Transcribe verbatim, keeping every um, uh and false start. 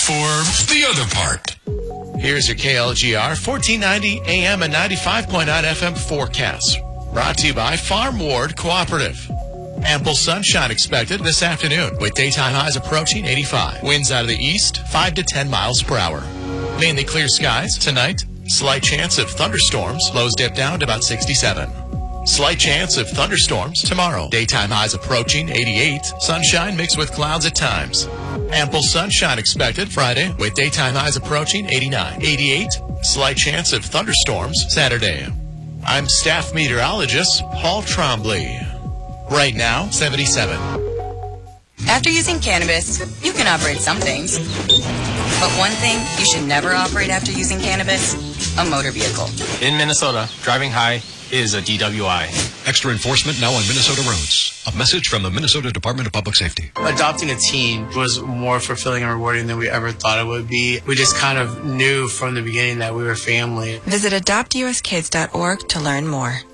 for the other part. Here's your K L G R fourteen ninety A M and ninety-five point nine F M forecast. Brought to you by Farm Ward Cooperative. Ample sunshine expected this afternoon with daytime highs approaching eighty-five. Winds out of the east, five to ten miles per hour. Mainly clear skies tonight. Slight chance of thunderstorms. Lows dip down to about sixty-seven. Slight chance of thunderstorms tomorrow. Daytime highs approaching eighty-eight. Sunshine mixed with clouds at times. Ample sunshine expected Friday with daytime highs approaching eighty-nine. eighty-eight. Slight chance of thunderstorms Saturday. I'm staff meteorologist Paul Trombley. Right now, seventy-seven. After using cannabis, you can operate some things. But one thing you should never operate after using cannabis, a motor vehicle. In Minnesota, driving high is a D W I. Extra enforcement now on Minnesota roads. A message from the Minnesota Department of Public Safety. Adopting a teen was more fulfilling and rewarding than we ever thought it would be. We just kind of knew from the beginning that we were family. Visit adopt u s kids dot org to learn more.